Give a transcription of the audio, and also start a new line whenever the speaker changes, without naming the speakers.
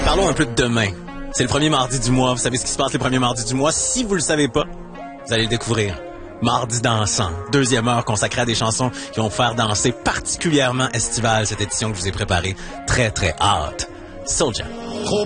Parlons un peu de demain. C'est le premier mardi du mois. Vous savez ce qui se passe les premiers mardis du mois? Si vous le savez pas, vous allez le découvrir. Mardi dansant, deuxième heure consacrée à des chansons qui vont faire danser particulièrement estivale cette édition que je vous ai préparée. Très, très hâte. Soulja.